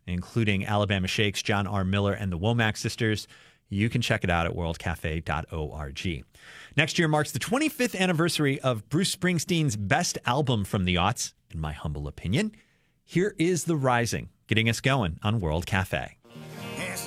including Alabama Shakes, John R. Miller, and the Womack Sisters. You can check it out at worldcafe.org. Next year marks the 25th anniversary of Bruce Springsteen's best album from the aughts, in my humble opinion. Here is The Rising, getting us going on World Cafe.